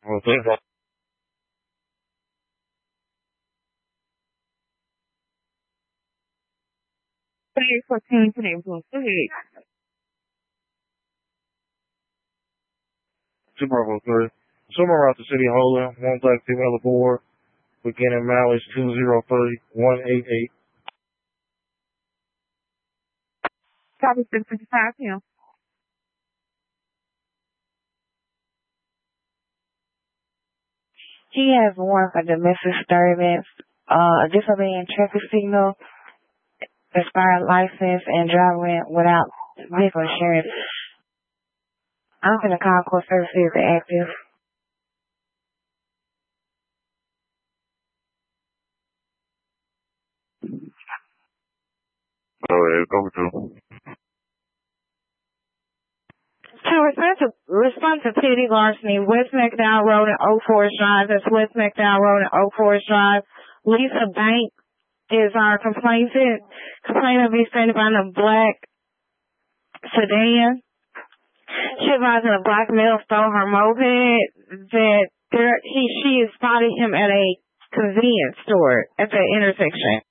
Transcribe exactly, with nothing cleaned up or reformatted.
Okay. Thanks for tuning today. We'll see you. Two Bravo three. Somewhere around the city holding one black female aboard. Beginning mileage two zero three one eight eight. Copy six fifty-five P M. He has warrant for domestic disturbance, uh, disobeying traffic signal, expired license, and driving without vehicle insurance. I'm going to call court services active. Oh, yeah, over to. To respond to, respond to petty larceny, West McDowell Road and Oak Forest Drive. That's West McDowell Road and Oak Forest Drive. Lisa Bank is our complainant. Complainant be stated by a black sedan. She advised that a black male stole her moped. That there, he, she has spotted him at a convenience store at the intersection.